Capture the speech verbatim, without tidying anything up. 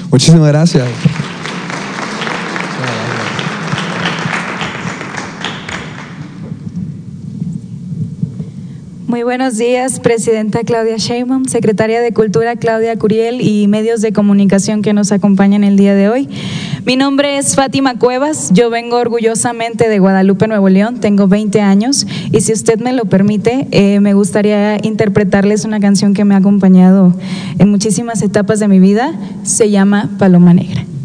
Muchísimas gracias. Muy buenos días, Presidenta Claudia Sheinbaum, Secretaria de Cultura Claudia Curiel y medios de comunicación que nos acompañan el día de hoy. Mi nombre es Fátima Cuevas, yo vengo orgullosamente de Guadalupe, Nuevo León, tengo veinte años y si usted me lo permite, eh, me gustaría interpretarles una canción que me ha acompañado en muchísimas etapas de mi vida, se llama Paloma Negra.